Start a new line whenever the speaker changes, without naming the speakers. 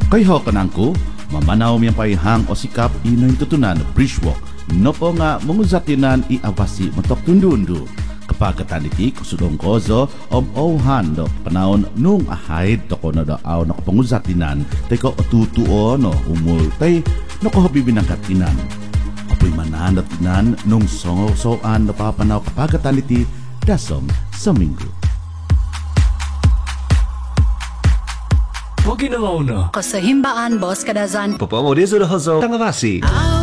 Kay ho kanangko, mamanaw miyang paihang o sikap inoy tutunan bridgewalk. No po nga munguzatinan iawasi matok tundundu. Kapag kataniti kusudong kozo auhan do panahon nung ahayd to ko na daaw na kapanguzatinan tay ko otutuo no umul tay no ko habibinang katinan. Apoy manan tinan nung songo-soan na papanaw kapag kataniti dasom sa minggo.
Huwag ginangaw na.
Kasahimbaan, Boss Kadazan.
Papamodizo na hazo. Tangavasi.